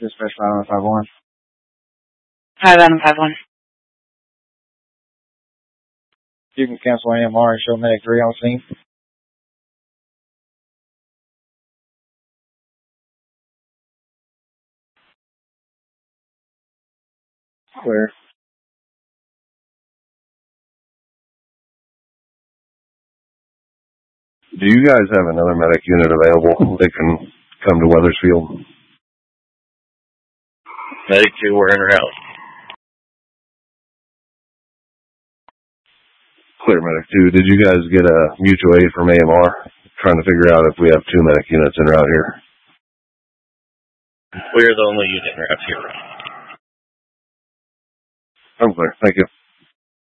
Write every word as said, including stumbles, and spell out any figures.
Dispatch five one five one. five one five one. You can cancel A M R and show medic three on scene. Clear. Do you guys have another medic unit available that can come to Weathersfield? Medic two, we're in route. Clear, medic two. Did you guys get a mutual aid from A M R? Trying to figure out if we have two medic units en route here. We're the only unit en route here. I'm clear. Thank you.